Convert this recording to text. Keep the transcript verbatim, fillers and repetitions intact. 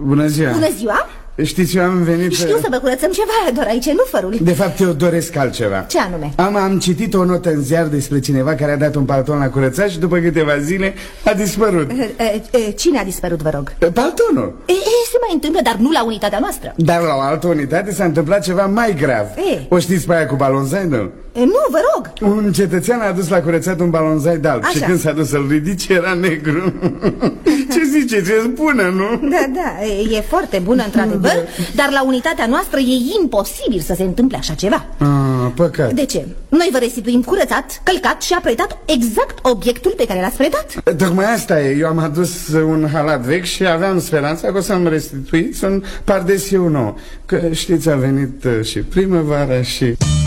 Bună ziua! Bună ziua! Știți, eu am venit... Știu să vă curățăm ceva, doar aici nu fărul. De fapt, eu doresc altceva. Ce anume? Am, am citit o notă în ziar despre cineva care a dat un palton la curățat și după câteva zile a dispărut. e, e, Cine a dispărut, vă rog? Paltonul. E, e, se mai întâmplă, dar nu la unitatea noastră. Dar la o altă unitate s-a întâmplat ceva mai grav. E. O știți pe aia cu balonzai, nu? E, nu, vă rog. Un cetățean a adus la curățat un balonzai de alb. Așa. Și când s-a dus să-l ridice era negru. Ce ziceți? E bună, nu? Da, da, e, e foarte bună într-adevăr, dar la unitatea noastră e imposibil să se întâmple așa ceva. Ah, păcat. De ce? Noi vă restituim curățat, călcat și apretat exact obiectul pe care l-ați predat. Tocmai asta e, eu am adus un halat vechi și aveam speranța că o să-mi restituiți un pardesiu nou. Că știți, a venit și primăvara și...